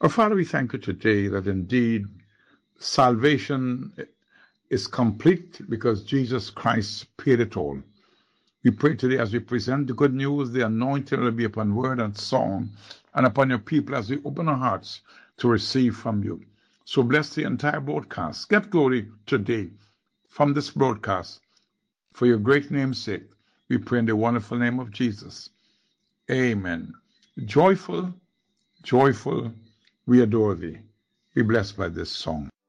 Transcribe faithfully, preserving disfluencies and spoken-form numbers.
Our Father, we thank you today that indeed salvation is complete because Jesus Christ paid it all. We pray today as we present the good news, the anointing will be upon word and song and upon your people as we open our hearts to receive from you. So bless the entire broadcast. Get glory today from this broadcast. For your great name's sake, we pray in the wonderful name of Jesus. Amen. Joyful, joyful, we adore thee. Be blessed by this song.